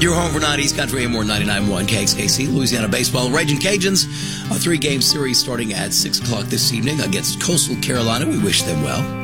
Your home for 90s country and more. 99.1 KXKC. Louisiana baseball. Raging Cajuns, a 3-game series starting at 6 o'clock this evening against Coastal Carolina. We wish them well.